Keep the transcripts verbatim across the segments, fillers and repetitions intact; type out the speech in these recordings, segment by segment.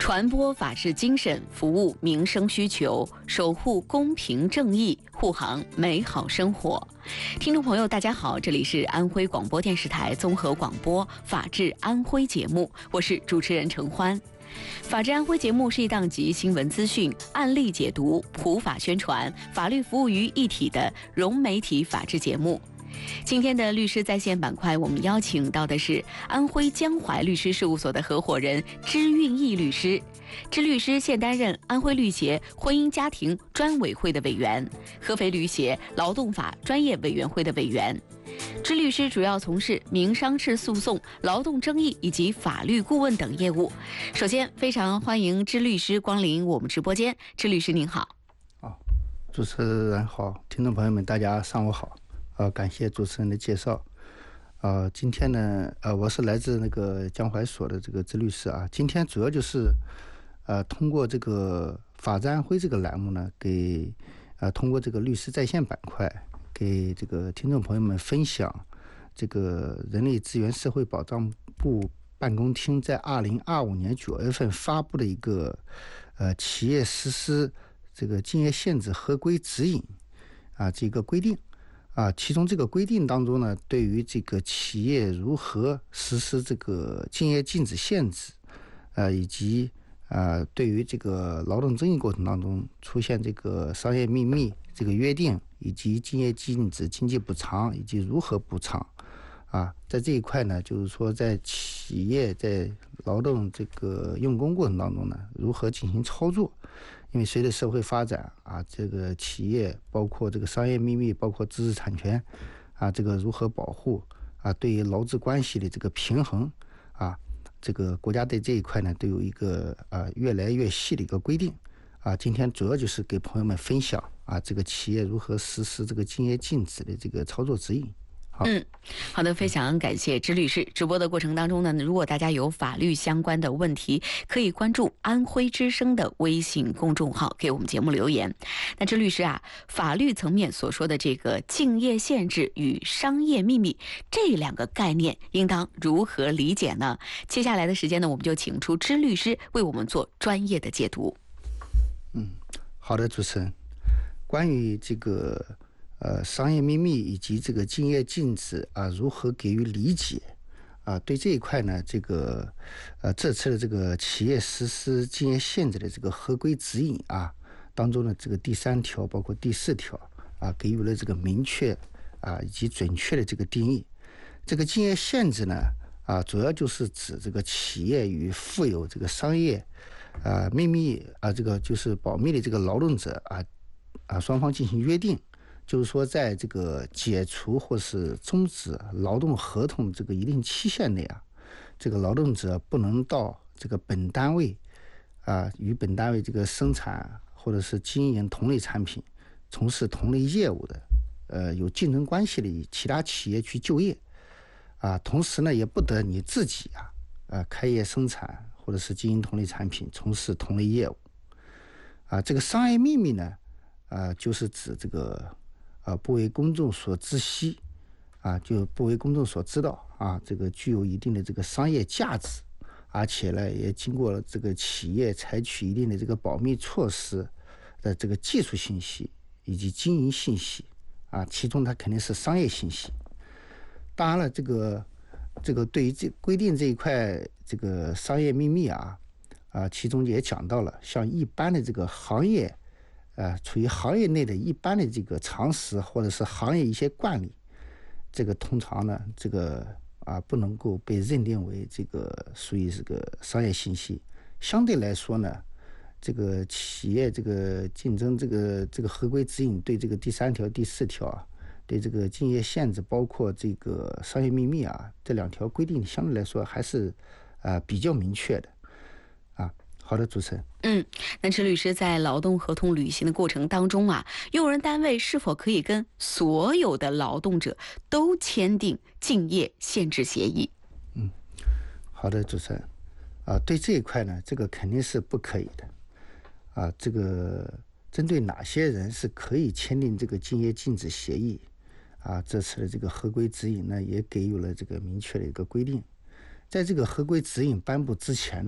传播法治精神，服务民生需求，守护公平正义，护航美好生活。听众朋友，大家好，这里是安徽广播电视台综合广播《法治安徽》节目，我是主持人程欢。法治安徽节目是一档集新闻资讯、案例解读、普法宣传、法律服务于一体的融媒体法治节目。今天的律师在线板块，我们邀请到的是安徽江淮律师事务所的合伙人支运义律师。支律师现担任安徽律协婚姻家庭专委会的委员，合肥律协劳动法专业委员会的委员。支律师主要从事民商事诉讼、劳动争议以及法律顾问等业务。首先，非常欢迎支律师光临我们直播间。支律师您好。 哦，主持人好，听众朋友们，大家上午好。呃，感谢主持人的介绍。呃，今天呢，呃，我是来自那个江淮所的这个支律师啊。今天主要就是，呃，通过这个法治安徽这个栏目呢，给呃通过这个律师在线板块，给这个听众朋友们分享这个人力资源社会保障部办公厅在二零二五年九月份发布的一个呃企业实施这个竞业限制合规指引啊这个规定。啊，其中这个规定当中呢，对于这个企业如何实施这个竞业禁止限制，呃，以及呃，对于这个劳动争议过程当中出现这个商业秘密这个约定，以及竞业禁止经济补偿以及如何补偿，啊，在这一块呢，就是说在企业在劳动这个用工过程当中呢，如何进行操作。因为随着社会发展啊，这个企业包括这个商业秘密，包括知识产权啊，这个如何保护啊，对于劳资关系的这个平衡啊，这个国家对这一块呢都有一个啊越来越细的一个规定啊。今天主要就是给朋友们分享啊，这个企业如何实施这个竞业禁止的这个操作指引。 嗯，好的，非常感谢支律师。直播的过程当中呢，如果大家有法律相关的问题，可以关注安徽之声的微信公众号，给我们节目留言。那支律师啊，法律层面所说的这个竞业限制与商业秘密这两个概念，应当如何理解呢？接下来的时间呢，我们就请出支律师为我们做专业的解读。 嗯，好的，主持人，关于这个。呃，商业秘密以及这个竞业禁止啊，如何给予理解啊？对这一块呢，这个呃，这次的这个企业实施竞业限制的这个合规指引啊当中的这个第三条，包括第四条啊，给予了这个明确啊以及准确的这个定义。这个竞业限制呢啊，主要就是指这个企业与负有这个商业啊秘密啊，这个就是保密的这个劳动者啊啊双方进行约定。就是说，在这个解除或是终止劳动合同这个一定期限内啊，这个劳动者不能到这个本单位啊，与本单位这个生产或者是经营同类产品、从事同类业务的，呃，有竞争关系的其他企业去就业啊。同时呢，也不得你自己啊，呃，开业生产或者是经营同类产品、从事同类业务啊。这个商业秘密呢，啊，就是指这个。啊，不为公众所知悉，啊，就不为公众所知道啊，这个具有一定的这个商业价值，而且呢，也经过了这个企业采取一定的这个保密措施的这个技术信息以及经营信息啊，其中它肯定是商业信息。当然了，这个这个对于这规定这一块这个商业秘密啊啊，其中也讲到了，像一般的这个行业。呃，处于行业内的一般的这个常识或者是行业一些惯例，这个通常呢，这个啊不能够被认定为这个属于这个商业信息。相对来说呢，这个企业这个竞争这个这个合规指引对这个第三条、第四条啊，对这个竞业限制，包括这个商业秘密啊这两条规定，相对来说还是啊、呃、比较明确的。好的，主持人。 嗯，那支律师在劳动合同履行的过程当中啊，用人单位是否可以跟所有的劳动者都签订竞业限制协议？ 嗯，好的，主持人。啊，对这一块呢，这个肯定是不可以的。啊，这个针对哪些人是可以签订这个竞业禁止协议？啊，这次的这个合规指引呢，也给予了这个明确的一个规定。在这个合规指引颁布之前呢，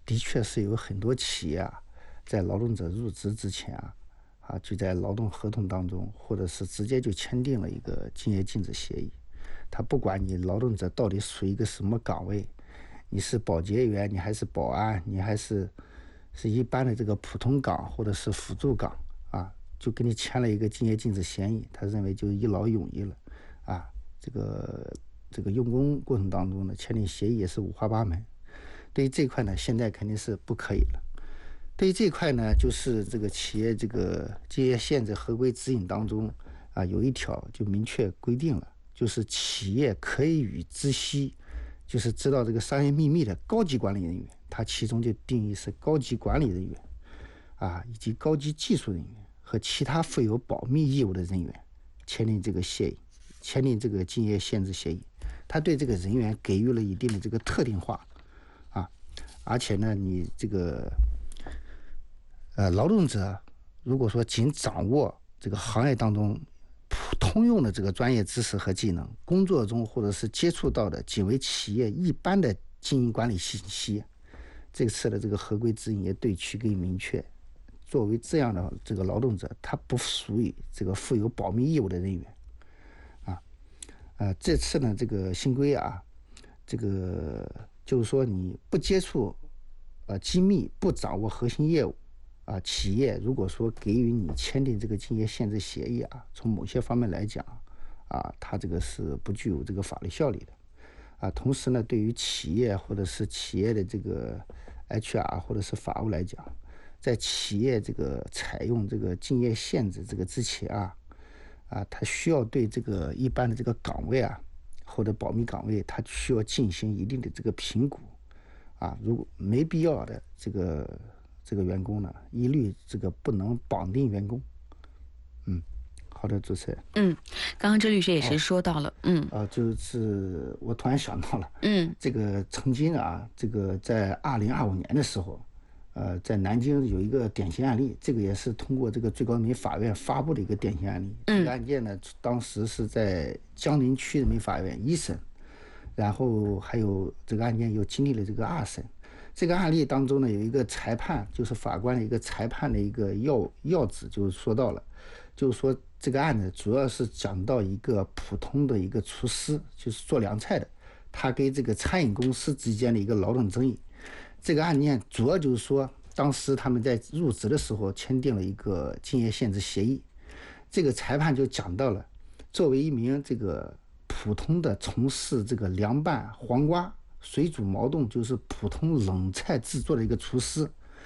的确是有很多企业啊，在劳动者入职之前啊，啊就在劳动合同当中，或者是直接就签订了一个竞业禁止协议。他不管你劳动者到底属于一个什么岗位，你是保洁员，你还是保安，你还是是一般的这个普通岗或者是辅助岗啊，就跟你签了一个竞业禁止协议，他认为就一劳永逸了啊。这个这个用工过程当中呢，签订协议也是五花八门。对于这块呢，现在肯定是不可以了。对于这块呢，就是这个企业这个竞业限制合规指引当中啊，有一条就明确规定了，就是企业可以与知悉，就是知道这个商业秘密的高级管理人员，它其中就定义是高级管理人员啊，以及高级技术人员和其他负有保密义务的人员签订这个协议，签订这个竞业限制协议。他对这个人员给予了一定的这个特定化啊，而且呢，你这个呃劳动者如果说仅掌握这个行业当中普通用的这个专业知识和技能，工作中或者是接触到的仅为企业一般的经营管理信息，这次的这个合规指引也对其给予明确，作为这样的这个劳动者，他不属于这个负有保密义务的人员啊。呃，这次呢，这个新规啊，这个就是说你不接触呃机密，不掌握核心业务啊，企业如果说给予你签订这个竞业限制协议啊，从某些方面来讲啊，它这个是不具有这个法律效力的啊。同时呢，对于企业或者是企业的这个 H R 或者是法务来讲，在企业这个采用这个竞业限制这个之前啊。啊，他需要对这个一般的这个岗位啊，或者保密岗位，他需要进行一定的这个评估，啊，如果没必要的这个这个员工呢，一律这个不能绑定员工。嗯，好的，主持人。 嗯，刚刚周律师也是说到了，哦、嗯， 啊，就是我突然想到了， 嗯， 这个曾经啊，这个在二零二五年的时候。呃，在南京有一个典型案例，这个也是通过这个最高人民法院发布的一个典型案例。 嗯、 这个案件呢，当时是在江宁区人民法院一审，然后还有这个案件又经历了这个二审。这个案例当中呢，有一个裁判，就是法官的一个裁判的一个要要旨，就是说到了，就是说这个案子主要是讲到一个普通的一个厨师，就是做凉菜的，他跟这个餐饮公司之间的一个劳动争议。这个案件主要就是说，当时他们在入职的时候签订了一个竞业限制协议。这个裁判就讲到了，作为一名这个普通的从事这个凉拌黄瓜、水煮毛豆，就是普通冷菜制作的一个厨师，